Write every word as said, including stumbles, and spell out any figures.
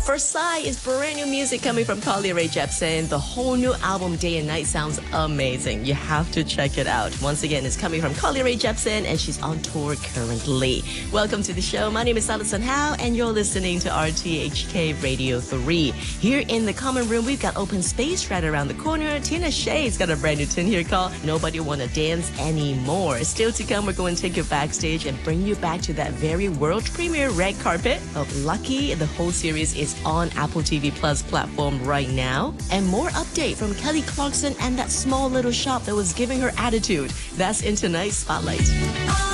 First Sight is brand new music coming from Carly Rae Jepsen. The whole new album, Day and Night, sounds amazing. You have to check it out. Once again, it's coming from Carly Rae Jepsen, and she's on tour currently. Welcome to the show. My name is Alison Howe, and you're listening to R T H K Radio three. Here in the common room, we've got Open Space right around the corner. Tina Shay's got a brand new tune here called Nobody Wanna Dance Anymore. Still to come, we're going to take you backstage and bring you back to that very world premiere red carpet of Lucky. The whole series is on Apple T V Plus platform right now. And more update from Kelly Clarkson and that small little shop that was giving her attitude. That's in tonight's Spotlight.